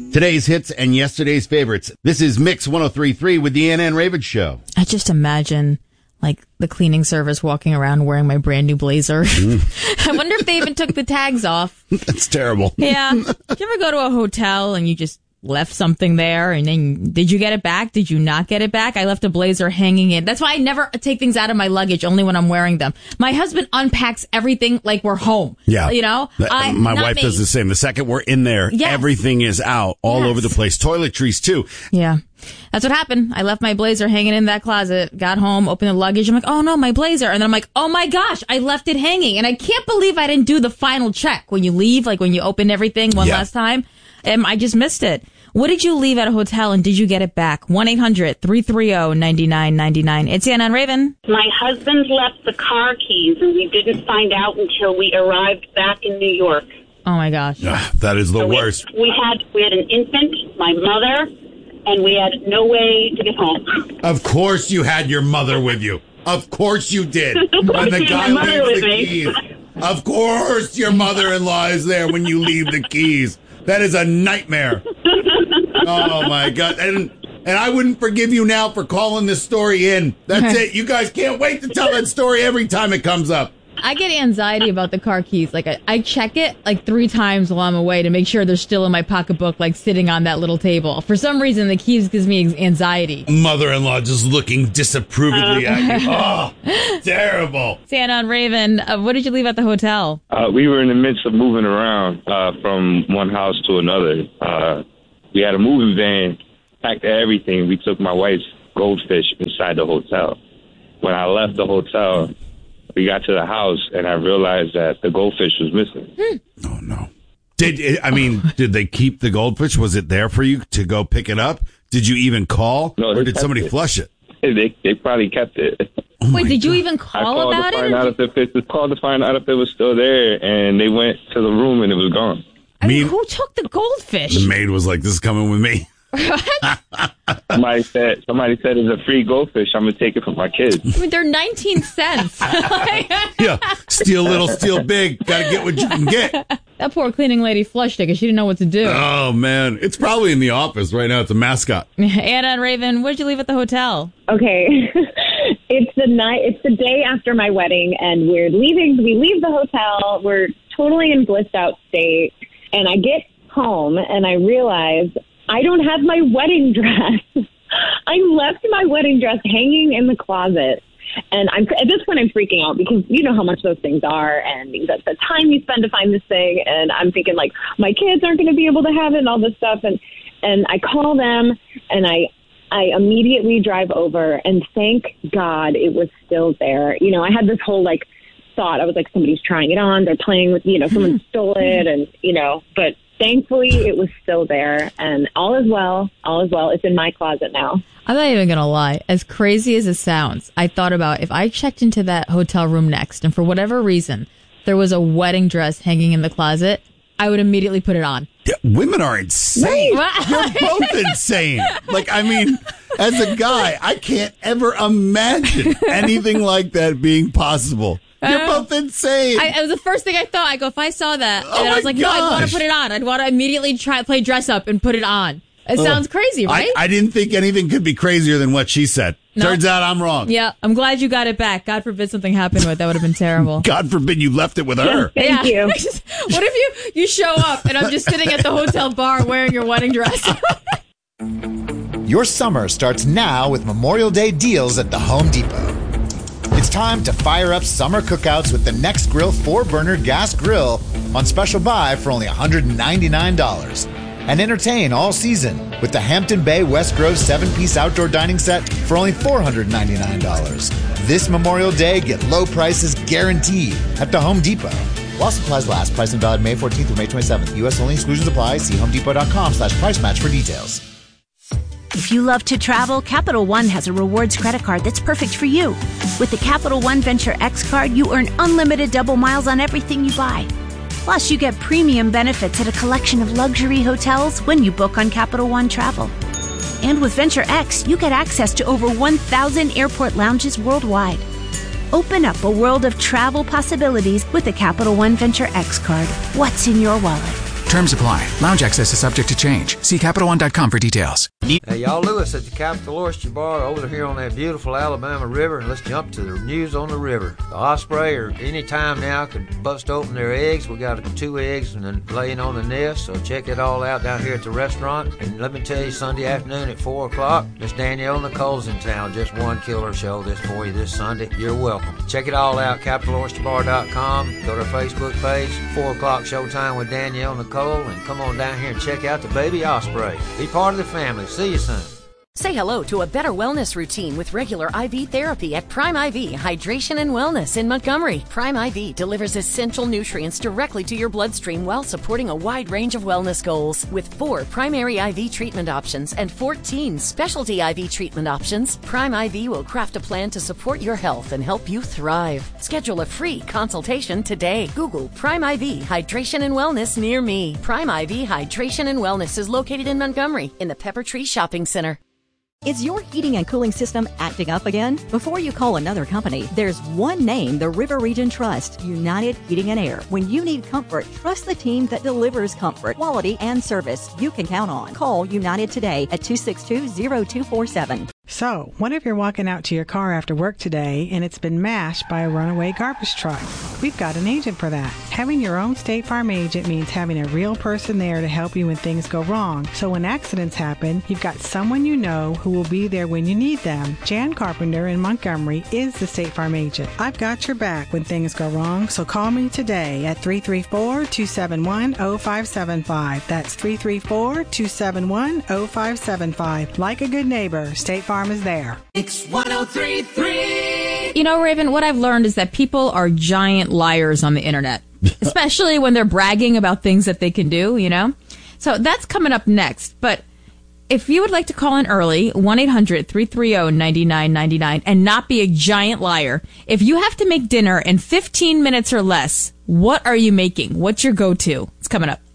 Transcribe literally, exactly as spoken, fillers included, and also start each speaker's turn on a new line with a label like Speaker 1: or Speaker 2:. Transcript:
Speaker 1: Today's hits and yesterday's favorites. This is Mix one oh three point three with the Ann Ann Ravens Show.
Speaker 2: I just imagine, like, the cleaning service walking around wearing my brand new blazer. Mm. I wonder if they even took the tags off.
Speaker 1: That's terrible.
Speaker 2: Yeah. Did you ever go to a hotel and you just left something there, and then did you get it back? Did you not get it back? I left a blazer hanging in. That's why I never take things out of my luggage, only when I'm wearing them. My husband unpacks everything like we're home.
Speaker 1: Yeah.
Speaker 2: You know? I,
Speaker 1: my wife
Speaker 2: me.
Speaker 1: does the same. The second we're in there, yes. everything is out all yes. over the place. Toiletries, too.
Speaker 2: Yeah. That's what happened. I left my blazer hanging in that closet, got home, opened the luggage. I'm like, oh no, my blazer. And then I'm like, oh my gosh, I left it hanging. And I can't believe I didn't do the final check when you leave, like when you open everything one yeah. last time. Um, I just missed it. What did you leave at a hotel and did you get it back? one eight hundred three three zero nine nine nine nine. It's Ann Ann Raven.
Speaker 3: My husband left the car keys and we didn't find out until we arrived back in New York.
Speaker 2: Oh my gosh.
Speaker 1: Uh, that is the
Speaker 3: so
Speaker 1: worst.
Speaker 3: We, we had we had an infant, my mother, and we had no way to get home.
Speaker 1: Of course you had your mother with you. Of course you did. When the guy leaves the me. keys. Of course your mother-in-law is there when you leave the keys. That is a nightmare. Oh, my God. And and I wouldn't forgive you now for calling this story in. That's it. You guys can't wait to tell that story every time it comes up.
Speaker 2: I get anxiety about the car keys. Like, I, I check it like three times while I'm away to make sure they're still in my pocketbook, like sitting on that little table. For some reason, the keys gives me anxiety.
Speaker 1: Mother-in-law just looking disapprovingly uh, at you. Oh, terrible.
Speaker 2: Ann Ann Raven, uh, what did you leave at the hotel?
Speaker 4: Uh, we were in the midst of moving around uh, from one house to another. Uh, we had a moving van, packed everything. We took my wife's goldfish inside the hotel. When I left the hotel, we got to the house, and I realized that the goldfish was missing.
Speaker 1: Oh, no. Did I mean, did they keep the goldfish? Was it there for you to go pick it up? Did you even call?
Speaker 4: No,
Speaker 1: or did somebody
Speaker 4: it.
Speaker 1: flush it?
Speaker 4: They they probably kept it.
Speaker 1: Oh
Speaker 2: Wait, did
Speaker 1: God.
Speaker 2: you even call about
Speaker 4: I called to
Speaker 2: it?
Speaker 4: find out if the fish was called to find out if it was still there, and they went to the room, and it was gone.
Speaker 2: I mean, who took the goldfish?
Speaker 1: The maid was like, this is coming with me.
Speaker 4: somebody said somebody said it's a free goldfish. I'm gonna take it for my kids.
Speaker 2: I mean, they're nineteen cents.
Speaker 1: Yeah, steal little, steal big. Gotta get what you can get.
Speaker 2: That poor cleaning lady flushed it because she didn't know what to do.
Speaker 1: Oh man, it's probably in the office right now. It's a mascot.
Speaker 2: Ann Ann Raven, what did you leave at the hotel?
Speaker 5: Okay, it's the night. It's the day after my wedding, and we're leaving. We leave the hotel. We're totally in blissed out state, and I get home and I realize I don't have my wedding dress. I left my wedding dress hanging in the closet. And I'm at this point, I'm freaking out because you know how much those things are and the, the time you spend to find this thing. And I'm thinking, like, my kids aren't going to be able to have it and all this stuff. And, and I call them and I, I immediately drive over and thank God it was still there. You know, I had this whole, like, thought. I was like, somebody's trying it on. They're playing with, you know, someone stole it and, you know, but thankfully, it was still there, and all is well. All is well. It's in my closet now.
Speaker 2: I'm not even going to lie. As crazy as it sounds, I thought about if I checked into that hotel room next, and for whatever reason, there was a wedding dress hanging in the closet, I would immediately put it on.
Speaker 1: Yeah, women are insane. You're both insane. Like, I mean, as a guy, I can't ever imagine anything like that being possible. You're both insane.
Speaker 2: I, it was the first thing I thought. I go, if I saw that,
Speaker 1: oh
Speaker 2: and I was like,
Speaker 1: gosh.
Speaker 2: no, I'd want to put it on. I'd want to immediately try play dress up and put it on. It uh, sounds crazy, right?
Speaker 1: I, I didn't think anything could be crazier than what she said. No. Turns out I'm wrong.
Speaker 2: Yeah, I'm glad you got it back. God forbid something happened with it. That would have been terrible.
Speaker 1: God forbid you left it with her.
Speaker 5: Thank
Speaker 2: yeah.
Speaker 5: you.
Speaker 2: What if you, you show up and I'm just sitting at the hotel bar wearing your wedding dress?
Speaker 6: Your summer starts now with Memorial Day deals at the Home Depot. It's time to fire up summer cookouts with the Next Grill four burner gas grill on special buy for only one hundred ninety-nine dollars. And entertain all season with the Hampton Bay West Grove seven piece outdoor dining set for only four hundred ninety-nine dollars. This Memorial Day, get low prices guaranteed at the Home Depot. While supplies last, price and valid May fourteenth through May twenty-seventh. U S only, exclusions apply. See homedepot.com slash price match for details.
Speaker 7: If you love to travel, Capital One has a rewards credit card that's perfect for you. With the Capital One Venture X card, you earn unlimited double miles on everything you buy. Plus, you get premium benefits at a collection of luxury hotels when you book on Capital One Travel. And with Venture X, you get access to over one thousand airport lounges worldwide. Open up a world of travel possibilities with the Capital One Venture X card. What's in your wallet?
Speaker 8: Terms apply. Lounge access is subject to change. See Capital One dot com for details.
Speaker 9: Hey, y'all, Lewis at the Capital Oyster Bar over here on that beautiful Alabama River, and let's jump to the news on the river. The osprey, or any time now, could bust open their eggs. We got two eggs and then laying on the nest, so check it all out down here at the restaurant. And let me tell you, Sunday afternoon at four o'clock, Miss Danielle Nicole's in town. Just one killer show this for you this Sunday. You're welcome. Check it all out, capital oyster bar dot com. Go to our Facebook page, four o'clock showtime with Danielle Nicole, and come on down here and check out the baby osprey. Be part of the family. See you soon.
Speaker 10: Say hello to a better wellness routine with regular I V therapy at Prime I V Hydration and Wellness in Montgomery. Prime I V delivers essential nutrients directly to your bloodstream while supporting a wide range of wellness goals. With four primary I V treatment options and fourteen specialty I V treatment options, Prime I V will craft a plan to support your health and help you thrive. Schedule a free consultation today. Google Prime I V Hydration and Wellness near me. Prime I V Hydration and Wellness is located in Montgomery in the Pepper Tree Shopping Center.
Speaker 11: Is your heating and cooling system acting up again? Before you call another company, there's one name the River Region trusts, United Heating and Air. When you need comfort, trust the team that delivers comfort, quality, and service you can count on. Call United today at two six two, zero two four seven.
Speaker 12: So, what if you're walking out to your car after work today and it's been mashed by a runaway garbage truck? We've got an agent for that. Having your own State Farm agent means having a real person there to help you when things go wrong. So when accidents happen, you've got someone you know who will be there when you need them. Jan Carpenter in Montgomery is the State Farm agent. I've got your back when things go wrong, so call me today at three three four, two seven one, zero five seven five. That's three three four, two seven one, zero five seven five. Like a good neighbor, State Farm is there.
Speaker 13: It's one oh three point three.
Speaker 2: You know, Raven, what I've learned is that people are giant liars on the internet, especially when they're bragging about things that they can do, you know? So that's coming up next. But if you would like to call in early, one eight hundred, three three zero, nine nine nine nine, and not be a giant liar, if you have to make dinner in fifteen minutes or less, what are you making? What's your go-to? It's coming up.